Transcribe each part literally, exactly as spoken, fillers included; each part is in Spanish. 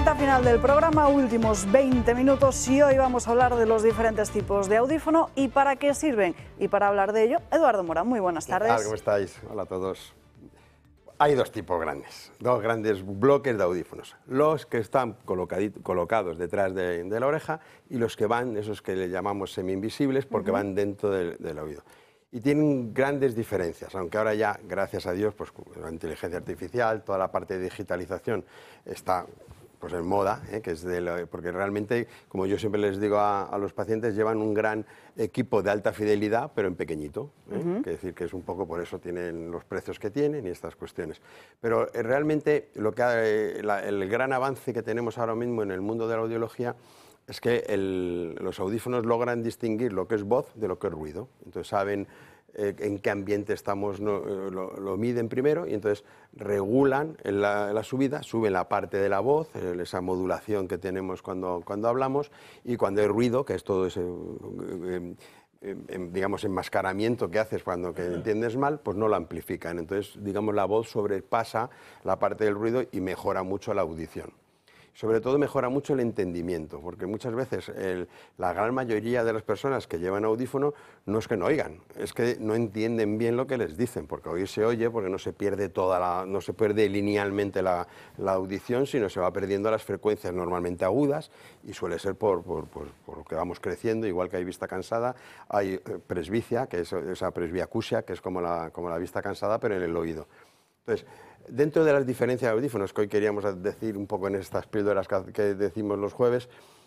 Recta final del programa, últimos veinte minutos y hoy vamos a hablar de los diferentes tipos de audífono y para qué sirven. Y para hablar de ello, Eduardo Morán, muy buenas tardes. ¿Qué tal? ¿Cómo estáis? Hola a todos. Hay dos tipos grandes, dos grandes bloques de audífonos. Los que están colocados detrás de, de la oreja y los que van, esos que le llamamos semi-invisibles, porque uh-huh. van dentro del, del oído. Y tienen grandes diferencias, aunque ahora ya, gracias a Dios, pues la inteligencia artificial, toda la parte de digitalización está pues en moda, ¿eh? que es de lo, porque realmente, como yo siempre les digo a, a los pacientes, llevan un gran equipo de alta fidelidad, pero en pequeñito. ¿eh? Uh-huh. Quiere decir que es un poco por eso tienen los precios que tienen y estas cuestiones. Pero eh, realmente lo que, eh, la, el gran avance que tenemos ahora mismo en el mundo de la audiología es que el, los audífonos logran distinguir lo que es voz de lo que es ruido. Entonces saben eh, en qué ambiente estamos, no, eh, lo, lo miden primero y entonces regulan en la, en la subida, suben la parte de la voz, eh, esa modulación que tenemos cuando, cuando hablamos, y cuando hay ruido, que es todo ese eh, eh, digamos enmascaramiento que haces cuando que entiendes mal, pues no lo amplifican. Entonces, digamos, la voz sobrepasa la parte del ruido y mejora mucho la audición. Sobre todo mejora mucho el entendimiento, porque muchas veces el, la gran mayoría de las personas que llevan audífono no es que no oigan, es que no entienden bien lo que les dicen, porque oír se oye, porque no se pierde toda la, no se pierde linealmente la, la audición, sino se va perdiendo las frecuencias normalmente agudas y suele ser por, por, por, por lo que vamos creciendo, igual que hay vista cansada, hay presbicia, que es esa presbiacusia, que es como la, como la vista cansada, pero en el oído. Entonces, dentro de las diferencias de audífonos, que hoy queríamos decir un poco en estas píldoras que decimos los jueves,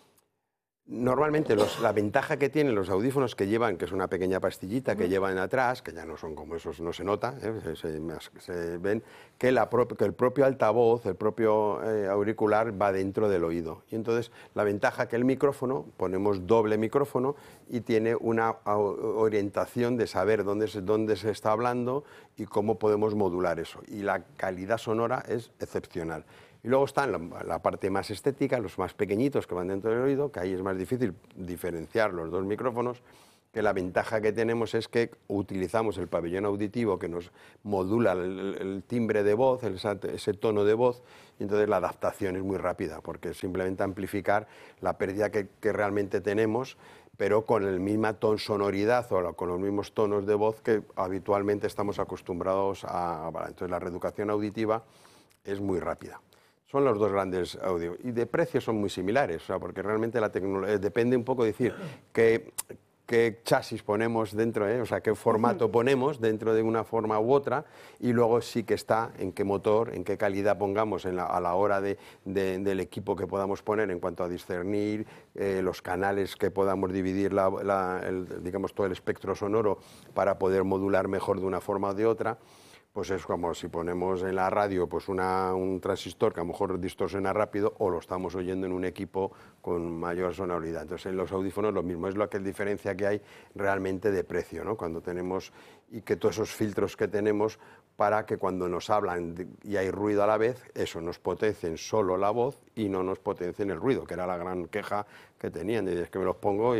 normalmente los, la ventaja que tienen los audífonos que llevan, que es una pequeña pastillita que llevan atrás, que ya no son como esos, no se nota, ¿eh? se, se, se ven, que, la pro, que el propio altavoz, el propio eh, auricular va dentro del oído. Y entonces la ventaja que el micrófono, ponemos doble micrófono y tiene una orientación de saber dónde se, dónde se está hablando y cómo podemos modular eso. Y la calidad sonora es excepcional. Y luego están la, la parte más estética, los más pequeñitos que van dentro del oído, que ahí es más difícil diferenciar los dos micrófonos, que la ventaja que tenemos es que utilizamos el pabellón auditivo que nos modula el, el timbre de voz, el, ese tono de voz, y entonces la adaptación es muy rápida, porque es simplemente amplificar la pérdida que, que realmente tenemos, pero con la misma ton sonoridad o con los mismos tonos de voz que habitualmente estamos acostumbrados a. Entonces la reeducación auditiva es muy rápida. Son los dos grandes audios y de precio son muy similares, o sea, porque realmente la tecnología depende un poco de decir qué, qué chasis ponemos dentro, ¿eh? O sea, qué formato ponemos dentro de una forma u otra y luego sí que está en qué motor, en qué calidad pongamos en la, a la hora de, de, del equipo que podamos poner en cuanto a discernir eh, los canales que podamos dividir la, la, el, digamos, todo el espectro sonoro para poder modular mejor de una forma o de otra. Pues es como si ponemos en la radio pues una, un transistor que a lo mejor distorsiona rápido o lo estamos oyendo en un equipo con mayor sonoridad. Entonces en los audífonos lo mismo, es lo que es diferencia que hay realmente de precio, ¿no? Cuando tenemos, y que todos esos filtros que tenemos para que cuando nos hablan y hay ruido a la vez, eso, nos potencien solo la voz y no nos potencien el ruido, que era la gran queja que tenían, y es que me los pongo y,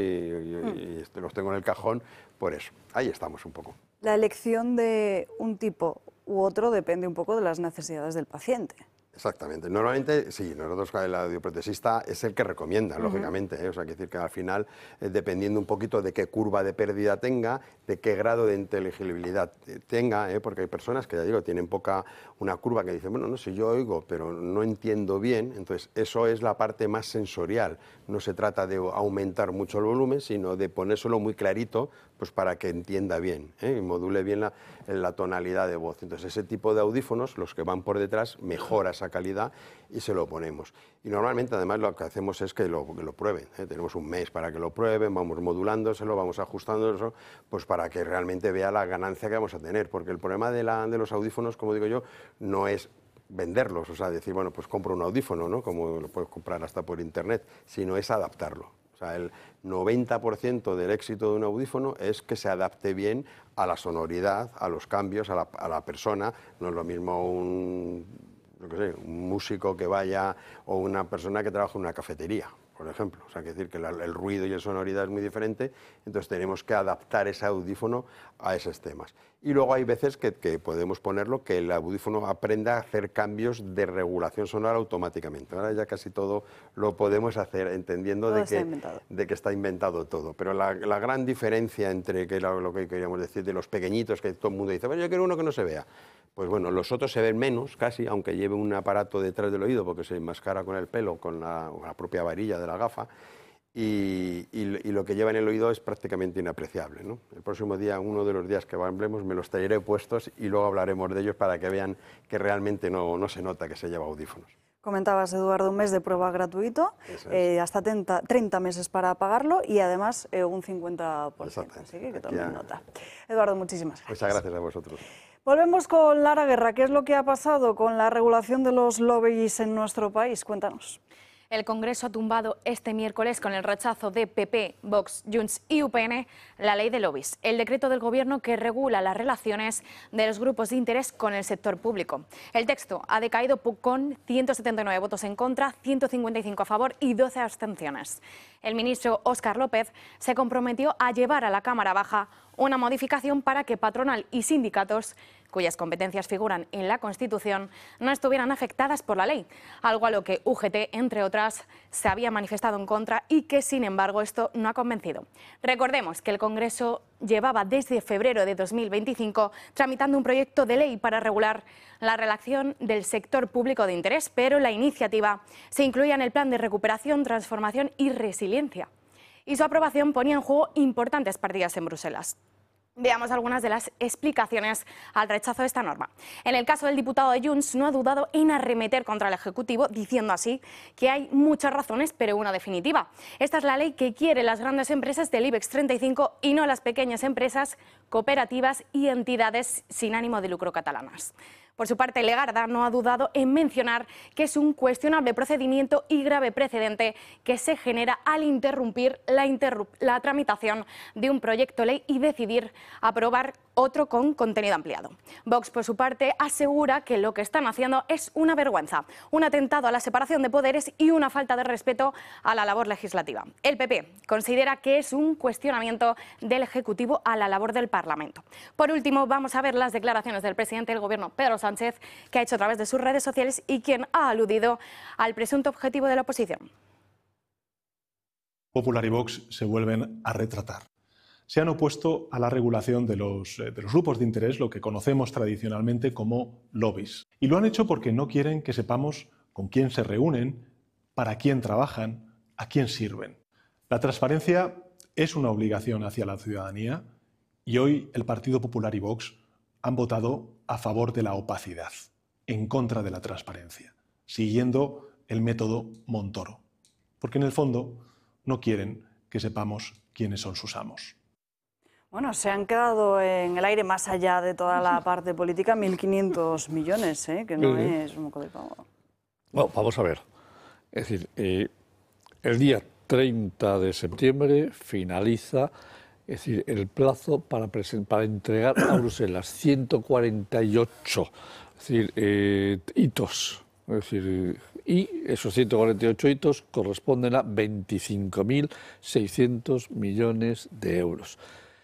y, y los tengo en el cajón, por eso. Ahí estamos un poco. La elección de un tipo u otro depende un poco de las necesidades del paciente. Exactamente. Normalmente, sí, nosotros el audioprotesista es el que recomienda, uh-huh. lógicamente, ¿eh? O sea, hay que decir que al final, eh, dependiendo un poquito de qué curva de pérdida tenga, de qué grado de inteligibilidad tenga, ¿eh? Porque hay personas que, ya digo, tienen poca, una curva que dicen, bueno, no sé, yo oigo, pero no entiendo bien, entonces eso es la parte más sensorial. No se trata de aumentar mucho el volumen, sino de ponérselo muy clarito, pues para que entienda bien, ¿eh? Y module bien la, la tonalidad de voz. Entonces ese tipo de audífonos, los que van por detrás, mejora esa calidad y se lo ponemos. Y normalmente además lo que hacemos es que lo, que lo prueben, ¿eh? Tenemos un mes para que lo prueben, vamos modulándoselo, vamos ajustándolo, pues para que realmente vea la ganancia que vamos a tener, porque el problema de, la, de los audífonos, como digo yo, no es venderlos, o sea, decir, bueno, pues compro un audífono, ¿no? Como lo puedes comprar hasta por internet, sino es adaptarlo. O sea, el noventa por ciento del éxito de un audífono es que se adapte bien a la sonoridad, a los cambios, a la, a la persona. No es lo mismo un, yo qué sé, un músico que vaya o una persona que trabaja en una cafetería, por ejemplo. O sea, que decir que la, el ruido y la sonoridad es muy diferente, entonces tenemos que adaptar ese audífono a esos temas. Y luego hay veces que, que podemos ponerlo que el audífono aprenda a hacer cambios de regulación sonora automáticamente. Ahora ya casi todo lo podemos hacer entendiendo Todo de está que, inventado. de que está inventado todo. Pero la, la gran diferencia entre que lo, lo que queríamos decir de los pequeñitos, que todo el mundo dice, bueno, yo quiero uno que no se vea. Pues bueno, los otros se ven menos casi, aunque lleve un aparato detrás del oído porque se enmascara con el pelo, con la, con la propia varilla de la gafa. Y, y, y lo que lleva en el oído es prácticamente inapreciable, ¿no? El próximo día, uno de los días que hablemos, me los traeré puestos y luego hablaremos de ellos para que vean que realmente no, no se nota que se lleva audífonos. Comentabas, Eduardo, un mes de prueba gratuito, es. eh, hasta treinta, treinta meses para pagarlo y además eh, un cincuenta por ciento, así que, que tomen nota. Eduardo, muchísimas gracias. Muchas gracias a vosotros. Volvemos con Lara Guerra. ¿Qué es lo que ha pasado con la regulación de los lobbies en nuestro país? Cuéntanos. El Congreso ha tumbado este miércoles, con el rechazo de P P, Vox, Junts y U P N, la ley de lobbies, el decreto del Gobierno que regula las relaciones de los grupos de interés con el sector público. El texto ha decaído con ciento setenta y nueve votos en contra, ciento cincuenta y cinco a favor y doce abstenciones. El ministro Óscar López se comprometió a llevar a la Cámara Baja una modificación para que patronal y sindicatos, cuyas competencias figuran en la Constitución, no estuvieran afectadas por la ley, algo a lo que U G T, entre otras, se había manifestado en contra y que, sin embargo, esto no ha convencido. Recordemos que el Congreso llevaba desde febrero de dos mil veinticinco tramitando un proyecto de ley para regular la relación del sector público de interés, pero la iniciativa se incluía en el Plan de Recuperación, Transformación y Resiliencia. Y su aprobación ponía en juego importantes partidas en Bruselas. Veamos algunas de las explicaciones al rechazo de esta norma. En el caso del diputado de Junts, no ha dudado en arremeter contra el Ejecutivo, diciendo así que hay muchas razones, pero una definitiva. Esta es la ley que quiere las grandes empresas del IBEX treinta y cinco y no las pequeñas empresas, cooperativas y entidades sin ánimo de lucro catalanas. Por su parte, Legarda no ha dudado en mencionar que es un cuestionable procedimiento y grave precedente que se genera al interrumpir la, interrup la tramitación de un proyecto de ley y decidir aprobar otro con contenido ampliado. Vox, por su parte, asegura que lo que están haciendo es una vergüenza, un atentado a la separación de poderes y una falta de respeto a la labor legislativa. El P P considera que es un cuestionamiento del Ejecutivo a la labor del Parlamento. Por último, vamos a ver las declaraciones del presidente del Gobierno, Pedro Sánchez, que ha hecho a través de sus redes sociales y quien ha aludido al presunto objetivo de la oposición. Popular y Vox se vuelven a retratar. Se han opuesto a la regulación de los, de los grupos de interés, lo que conocemos tradicionalmente como lobbies. Y lo han hecho porque no quieren que sepamos con quién se reúnen, para quién trabajan, a quién sirven. La transparencia es una obligación hacia la ciudadanía y hoy el Partido Popular y Vox han votado a favor de la opacidad, en contra de la transparencia, siguiendo el método Montoro, porque en el fondo no quieren que sepamos quiénes son sus amos. Bueno, se han quedado en el aire, más allá de toda la parte política, mil quinientos millones, ¿eh? Que no sí. es un moco de pavo. Bueno, vamos a ver. Es decir, eh, el día treinta de septiembre finaliza, es decir, el plazo para, para entregar a Bruselas ciento cuarenta y ocho es decir, eh, hitos. Es decir, y esos ciento cuarenta y ocho hitos corresponden a veinticinco mil seiscientos millones de euros.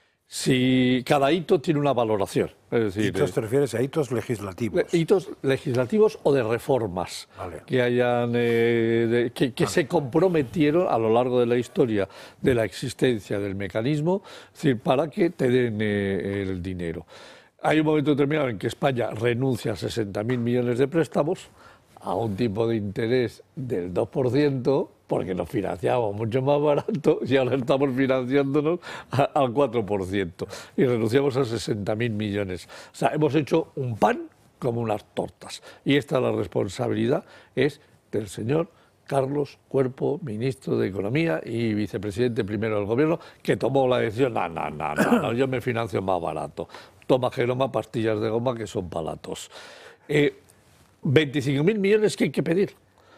Si cada hito tiene una valoración. Es decir, ¿Hitos te refieres a hitos legislativos? Hitos legislativos o de reformas vale. que, hayan, eh, de, que, que vale. se comprometieron a lo largo de la historia de la existencia del mecanismo, es decir, para que te den eh, el dinero. Hay un momento determinado en que España renuncia a sesenta mil millones de préstamos a un tipo de interés del dos por ciento, porque nos financiamos mucho más barato y ahora estamos financiándonos a, al cuatro por ciento y renunciamos a sesenta mil millones. O sea, hemos hecho un pan como unas tortas. Y esta la responsabilidad es del señor Carlos Cuerpo, ministro de Economía y vicepresidente primero del Gobierno, que tomó la decisión, no, no, no, no, no yo me financio más barato. Toma, Jeroma, pastillas de goma que son palatos. Eh, veinticinco mil millones que hay que pedir.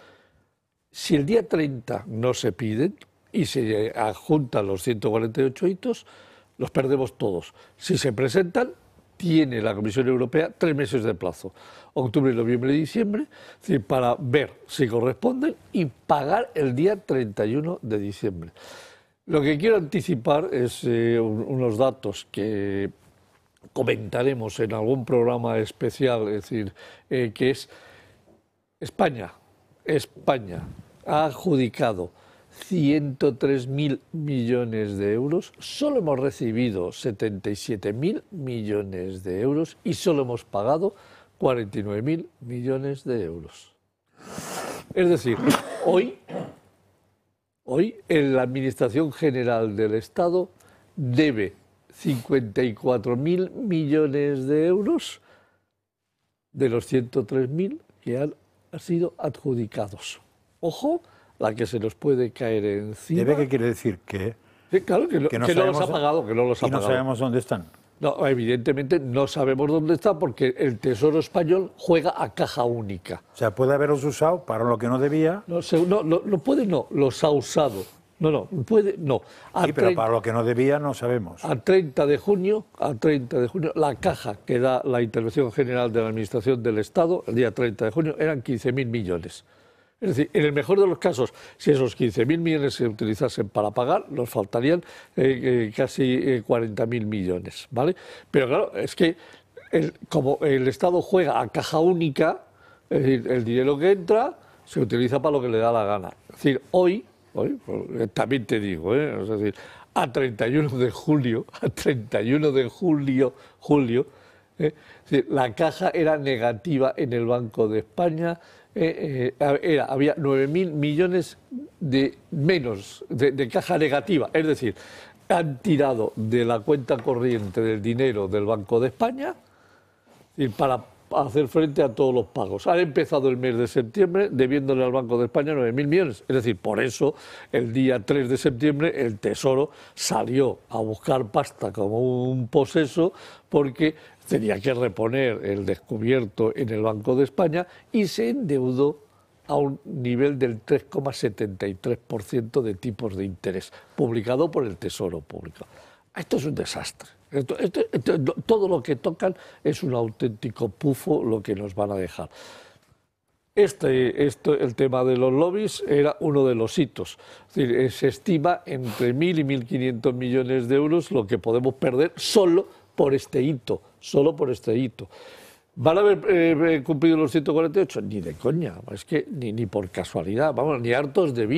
Si el día treinta no se piden y se adjuntan los ciento cuarenta y ocho hitos, los perdemos todos. Si se presentan, tiene la Comisión Europea tres meses de plazo, octubre, noviembre y diciembre, es decir, para ver si corresponden y pagar el día treinta y uno de diciembre. Lo que quiero anticipar es eh, unos datos que comentaremos en algún programa especial, es decir, eh, que es España, España ha adjudicado ciento tres mil millones de euros, solo hemos recibido setenta y siete mil millones de euros y solo hemos pagado cuarenta y nueve mil millones de euros. Es decir, hoy, hoy en la Administración General del Estado debe cincuenta y cuatro mil millones de euros de los ciento tres mil que han, han sido adjudicados. Ojo, la que se nos puede caer encima. ¿Debe qué quiere decir? Que, sí, claro, que, que no, que no los sabemos, ha pagado, que no los ha y no pagado. sabemos dónde están. No, evidentemente no sabemos dónde está porque el Tesoro Español juega a caja única. O sea, puede haberlos usado para lo que no debía. No, se, no, no, no puede, no, los ha usado. No, no, puede, no. A Sí, pero treinta para lo que no debía no sabemos. A treinta de junio, a treinta de junio, la caja que da la Intervención General de la Administración del Estado, el día treinta de junio, eran quince mil millones. Es decir, en el mejor de los casos, si esos quince mil millones se utilizasen para pagar, nos faltarían eh, eh, casi eh, cuarenta mil millones, ¿vale? Pero claro, es que el, como el Estado juega a caja única, es decir, el dinero que entra se utiliza para lo que le da la gana. Es decir, hoy, hoy pues, también te digo, ¿eh? Es decir, a treinta y uno de julio, a treinta y uno de julio, julio, ¿eh? Es decir, la caja era negativa en el Banco de España. Eh, eh, era, había nueve mil millones de menos de, de caja negativa, es decir, han tirado de la cuenta corriente del dinero del Banco de España y para hacer frente a todos los pagos. Han empezado el mes de septiembre debiéndole al Banco de España nueve mil millones, es decir, por eso el día tres de septiembre el Tesoro salió a buscar pasta como un poseso porque tenía que reponer el descubierto en el Banco de España y se endeudó a un nivel del tres coma setenta y tres por ciento de tipos de interés, publicado por el Tesoro Público. Esto es un desastre. Esto, esto, esto, todo lo que tocan es un auténtico pufo lo que nos van a dejar. Este, esto, el tema de los lobbies era uno de los hitos. Es decir, se estima entre mil y mil quinientos millones de euros lo que podemos perder solo por este hito, solo por este hito. ¿Van a haber eh, cumplido los ciento cuarenta y ocho? Ni de coña, es que ni, ni por casualidad, vamos, ni hartos de vida.